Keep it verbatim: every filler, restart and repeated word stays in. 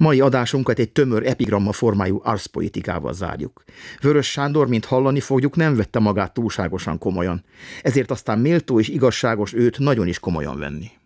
Mai adásunkat egy tömör epigramma formájú arszpoetikával zárjuk. Vörös Sándor, mint hallani fogjuk, nem vette magát túlságosan komolyan. Ezért aztán méltó és igazságos őt nagyon is komolyan venni.